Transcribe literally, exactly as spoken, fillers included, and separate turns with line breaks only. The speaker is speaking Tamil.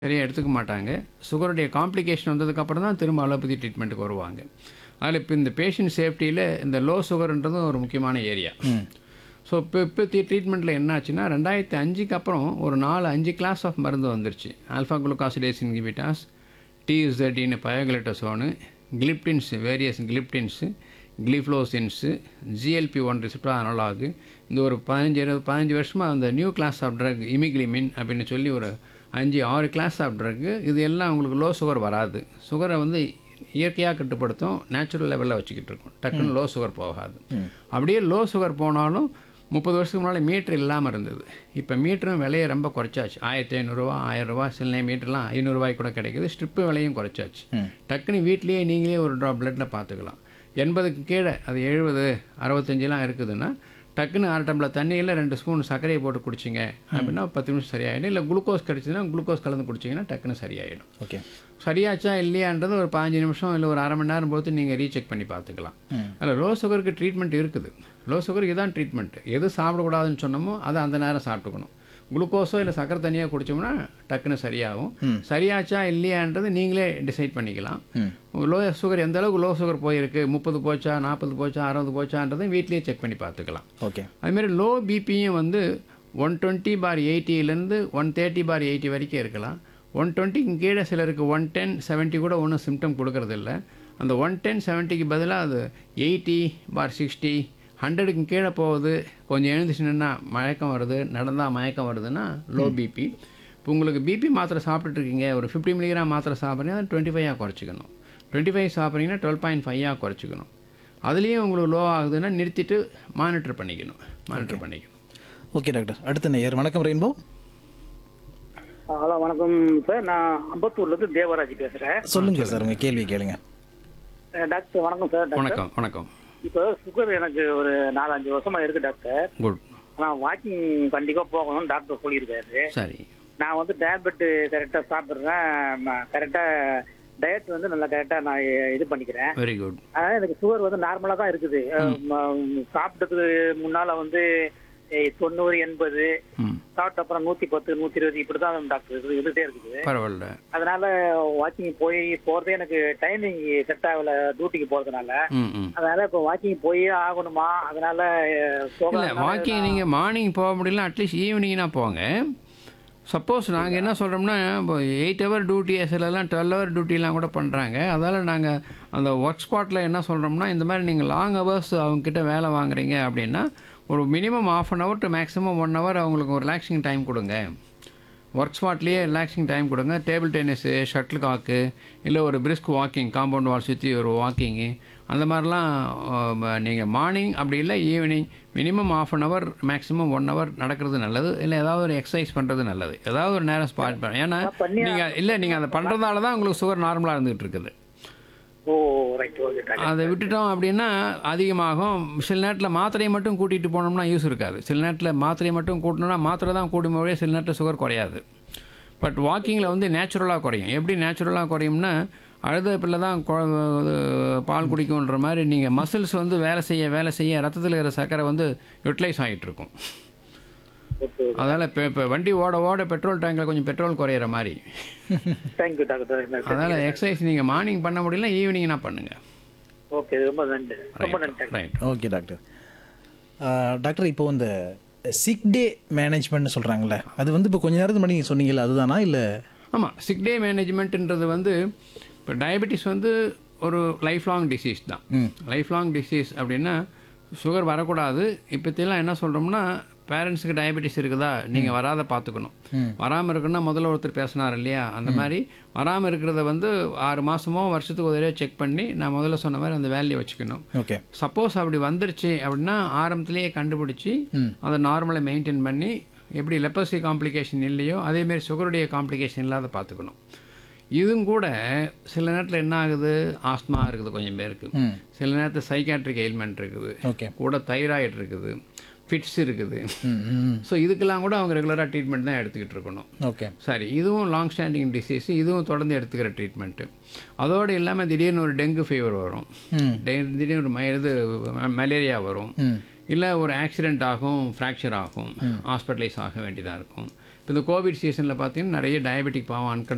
சரியா எடுத்துக்க மாட்டாங்க. சுகருடைய காம்ப்ளிகேஷன் வந்ததுக்கப்புறம் தான் திரும்ப அலோபதி ட்ரீட்மெண்ட்டுக்கு வருவாங்க. அதில் இப்போ இந்த பேஷண்ட் சேஃப்டியில் இந்த லோ சுகர்ன்றதும் ஒரு முக்கியமான ஏரியா.
ம்.
ஸோ இப்போ இப்போத்திய ட்ரீட்மெண்ட்டில் என்ன ஆச்சுன்னா ரெண்டாயிரத்தி அஞ்சுக்கு அப்புறம் ஒரு நாலு அஞ்சு கிளாஸ் ஆஃப் மருந்து வந்துருச்சு. Alpha குளுக்காசிடேஸ் இன்ஹிபிட்டாஸ், டிஇசட்டின் பயோகிலிட்டசோனு, கிளிப்டின்ஸ் various கிளிப்டின்ஸு, கிளிஃப்ளோசின்ஸு, GLP one receptor analogue. இந்த ஒரு பதினஞ்சு இருபது பதினஞ்சு வருஷமாக அந்த நியூ கிளாஸ் ஆஃப் ட்ரக் இமிக்ளிமின் அப்படின்னு சொல்லி ஒரு அஞ்சு ஆறு கிளாஸ் ஆஃப் ட்ரக்கு. இது எல்லாம் உங்களுக்கு லோ சுகர் வராது. சுகரை வந்து இயற்கையாக கட்டுப்படுத்தும், நேச்சுரல் லெவலில் வச்சுக்கிட்டு இருக்கும். டக்குன்னு லோ சுகர் போகாது. அப்படியே லோ சுகர் போனாலும் முப்பது வருஷத்துக்கு முன்னால் மீட்ரு இல்லாமல் இருந்தது. இப்போ மீட்டரும் விலையை ரொம்ப குறைச்சாச்சு. ஆயிரத்தி ஐநூறுரூவா ஆயிரரூவா சில மீட்டர்லாம் ஐநூறுரூவாய்க்கு கூட கிடைக்குது. ஸ்ட்ரிப்பு விலையும் குறைச்சாச்சு. டக்குன்னு வீட்லேயே நீங்களே ஒரு ட்ராப் பிளட்டில் பார்த்துக்கலாம். எண்பதுக்கு கீழே அது எழுபது அறுபத்தஞ்சிலாம் இருக்குதுன்னா டக்குன்னு அரை டம்ளர் தண்ணியில் ரெண்டு ஸ்பூன் சர்க்கரையை போட்டு குடிச்சிங்க அப்படின்னா பத்து நிமிஷம் சரியாயிடும். இல்லை குளுக்கோஸ் கிடச்சிதுன்னா குளுக்கோஸ் கலந்து குடிச்சிங்கன்னா டக்குன்னு சரியாயிடும்.
ஓகே.
சரியாச்சா இல்லையான்றது ஒரு பதினஞ்சு நிமிஷம் இல்லை ஒரு அரை மணி நேரம் பொறுத்து நீங்கள் ரீசெக் பண்ணி பார்த்துக்கலாம். அதில் லோ சுகருக்கு ட்ரீட்மெண்ட் இருக்குது. லோ சுகருக்கு இதான் ட்ரீட்மெண்ட். எது சாப்பிடக்கூடாதுன்னு சொன்னோமோ அதை அந்த நேரம் சாப்பிட்டுக்கணும். குளுக்கோஸோ இல்லை சக்கரை தண்ணியோ குடிச்சோம்னா டக்குன்னு சரியாகும். சரியாச்சா இல்லையான்றது நீங்களே டிசைட் பண்ணிக்கலாம். லோ சுகர் எந்த அளவுக்கு லோ சுகர் போயிருக்கு, முப்பது போச்சா நாற்பது போச்சா அறுபது போச்சான்றதையும் வீட்லேயே செக் பண்ணி பார்த்துக்கலாம்.
ஓகே.
அதுமாரி லோ பிபியும் வந்து ஒன் டுவெண்ட்டி பார் எயிட்டிலேருந்து ஒன் தேர்ட்டி பார் எயிட்டி வரைக்கும் இருக்கலாம். ஒன் டுவெண்ட்டிக்கு கீழே சிலருக்கு ஒன் டென் செவன்ட்டி கூட ஒன்றும் சிம்டம் கொடுக்கறதில்ல. அந்த ஒன் டென் செவன்ட்டிக்கு பதிலாக அது எயிட்டி பார் சிக்ஸ்டி ஹண்ட்ரடுக்கு கீழே போகுது, கொஞ்சம் எழுந்துச்சுன்னா மயக்கம் வருது, நடந்தால் மயக்கம் வருதுன்னா லோ பிபி. இப்போ உங்களுக்கு பிபி மாத்திரை சாப்பிட்டுருக்கீங்க, ஒரு ஃபிஃப்டி மில்லிகிராம் மாத்திரை சாப்பிட்றீங்கன்னா twenty ஃபைவாக குறைச்சிக்கணும். Twenty five சாப்பிட்றீங்கன்னா twelve point ஃபைவாக குறைச்சிக்கணும். அதுலேயும் உங்களுக்கு லோ ஆகுதுன்னா நிறுத்திட்டு மானிட்டர் பண்ணிக்கணும் மானிட்டர் பண்ணிக்கணும்
ஓகே டாக்டர். அடுத்த நேயர். வணக்கம் ரெயின்போ.
ஹலோ வணக்கம் சார். நான் அம்பத்தூர்லேருந்து தேவராஜ் பேசுகிறேன்.
சொல்லுங்க சார், உங்க கேள்வி கேளுங்க.
டாக்டர் வணக்கம் சார். டாக்டர்
வணக்கம் வணக்கம்
இப்போ சுகர் எனக்கு ஒரு நாலஞ்சு வருஷமா இருக்கு டாக்டர்.
குட்.
ஆனால் வாக்கிங் கண்டிப்பாக போகணும்னு டாக்டர் சொல்லியிருக்காரு.
சரி.
நான் வந்து டேப்லெட்டு கரெக்டாக சாப்பிட்றேன், கரெக்டாக டயட் வந்து நல்லா கரெக்டாக நான் இது பண்ணிக்கிறேன்.
Very good.
அதனால் எனக்கு சுகர் வந்து நார்மலாக தான் இருக்குது. சாப்பிட்டதுக்கு முன்னால் வந்து தொண்ணூறு எண்பது சாப்பிட்ட அப்புறம் நூற்றி பத்து நூற்றி இருபது இப்படி தான் டாக்டர் இது இருந்துகிட்டே இருக்குது.
பரவாயில்ல.
அதனால வாக்கிங் போய் போகிறதே எனக்கு டைமிங் செட் ஆகல டியூட்டிக்கு போகிறதுனால.
ம் ம்
அதனால இப்போ வாக்கிங் போயே ஆகணுமா? அதனால
இல்லை, வாக்கிங் நீங்கள் மார்னிங் போக முடியல, அட்லீஸ்ட் ஈவினிங்னா போங்க. சப்போஸ் நாங்கள் என்ன சொல்கிறோம்னா இப்போ eight hour duty சிலலாம் twelve hour டியூட்டிலாம் கூட பண்ணுறாங்க. அதால் நாங்கள் அந்த ஒர்க் ஸ்பாட்டில் என்ன சொல்கிறோம்னா இந்த மாதிரி நீங்கள் லாங் ஹவர்ஸ் அவங்கக்கிட்ட வேலை வாங்குறீங்க அப்படின்னா ஒரு minimum of an hour to maximum one hour அவங்களுக்கு ஒரு ரிலாக்ஸிங் டைம் கொடுங்க. ஒர்க் ஸ்பாட்லேயே ரிலாக்ஸிங் டைம் கொடுங்க. டேபிள் டென்னிஸு, ஷட்டில் காக்கு, இல்லை ஒரு பிரிஸ்க் வாக்கிங், காம்பவுண்ட் வால் சுற்றி ஒரு வாக்கிங்கு, அந்த மாதிரிலாம் நீங்கள் மார்னிங் அப்படி இல்லை evening minimum of an hour maximum one hour நடக்கிறது நல்லது. இல்லை ஏதாவது ஒரு எக்ஸசைஸ் பண்ணுறது நல்லது. ஏதாவது ஒரு நேரம் ஸ்பாட் பண்ண. ஏன்னா நீங்கள் இல்லை நீங்கள் அதை பண்ணுறதால தான் உங்களுக்கு சுகர் நார்மலாக இருந்துகிட்டு இருக்குது.
ஓ ரைட். Okay doctor.
அதை விட்டுட்டோம் அப்படின்னா அதிகமாகும். சில நேரத்தில் மாத்திரையை மட்டும் கூட்டிகிட்டு போனோம்னா யூஸ் இருக்காது. சில நேரத்தில் மாத்திரையை மட்டும் கூட்டணும்னா மாத்திரை தான் கூடும்போதே சில நேரத்தில் சுகர் குறையாது. பட் வாக்கிங்கில் வந்து நேச்சுரலாக குறையும். எப்படி நேச்சுரலாக குறையும்னா அழுத பிள்ளை தான் பால் குடிக்கும்ன்ற மாதிரி நீங்கள் மசில்ஸ் வந்து வேலை செய்ய வேலை செய்ய ரத்தத்தில் இருக்கிற சர்க்கரை வந்து யூட்டிலைஸ் ஆகிட்டு இருக்கும். அதனால் இப்போ இப்போ வண்டி ஓட ஓட பெட்ரோல் டேங்கில் கொஞ்சம் பெட்ரோல் குறையிற மாதிரி.
Thank you doctor.
அதனால் எக்ஸசைஸ் நீங்கள் மார்னிங் பண்ண முடியல, ஈவினிங்னா பண்ணுங்கள்.
ஓகே, ரொம்ப நன்றி. ரொம்ப நன்றி.
ரைட்.
Okay doctor. டாக்டர், இப்போ இந்த சிக் டே மேனேஜ்மெண்ட்னு சொல்கிறாங்களே, அது வந்து இப்போ கொஞ்ச நேரத்துக்கு முன்னாடி நீங்கள் சொன்னீங்கல்ல, அதுதானா இல்லை? ஆமாம்,
சிக் டே மேனேஜ்மெண்ட்டுன்றது வந்து இப்போ டயபெட்டிஸ் வந்து ஒரு லைஃப் லாங் டிசீஸ் தான். லைஃப் லாங் டிசீஸ் அப்படின்னா சுகர் வரக்கூடாது. இப்போத்தெல்லாம் என்ன சொல்கிறோம்னா பேரண்ட்ஸுக்கு டயபெட்டிஸ் இருக்குதா, நீங்கள் வராத பார்த்துக்கணும். வராமல் இருக்குன்னா முதல்ல ஒருத்தர் பேசினார் இல்லையா, அந்த மாதிரி வராமல் இருக்கிறத வந்து ஆறு மாதமோ வருஷத்துக்கு ஒரு தடவை செக் பண்ணி நான் முதல்ல சொன்ன மாதிரி அந்த வேல்யூ வச்சுக்கணும்.
ஓகே.
சப்போஸ் அப்படி வந்துருச்சு அப்படின்னா ஆரம்பத்திலேயே கண்டுபிடிச்சி அதை நார்மலாக மெயின்டைன் பண்ணி எப்படி லெப்பசி காம்ப்ளிகேஷன் இல்லையோ அதேமாரி சுகருடைய காம்ப்ளிகேஷன் இல்லாத பார்த்துக்கணும். இதுவும் கூட சில நேரத்தில் என்ன ஆகுது, ஆஸ்மா இருக்குது கொஞ்சம் பேருக்கு, சில நேரத்தில் சைக்காட்ரிக் எயில்மெண்ட் இருக்குது,
ஓகே,
கூட தைராய்டு இருக்குது, ஃபிட்ஸ் இருக்குது. ஸோ இதுக்கெல்லாம் கூட அவங்க ரெகுலராக ட்ரீட்மெண்ட் தான் எடுத்துக்கிட்டு இருக்கணும்.
ஓகே.
சரி, இதுவும் லாங் ஸ்டாண்டிங் டிசீஸ், இதுவும் தொடர்ந்து எடுத்துக்கிற ட்ரீட்மெண்ட்டு. அதோடு இல்லாமல் திடீர்னு ஒரு டெங்கு ஃபீவர் வரும், திடீர்னு ஒரு இது மலேரியா வரும், இல்லை ஒரு ஆக்சிடெண்ட் ஆகும், ஃப்ராக்சர் ஆகும், ஹாஸ்பிட்டலைஸ் ஆக வேண்டியதாக இருக்கும். இப்போ இந்த கோவிட் சீசனில் பார்த்தீங்கன்னா நிறைய டயபெட்டிக் பாவம் அன்கன்